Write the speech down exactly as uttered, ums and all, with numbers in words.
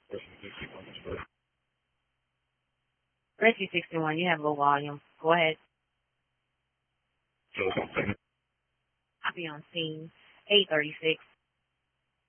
Rescue sixty-one, you have low volume. Go ahead. I'll be on scene. eight thirty-six.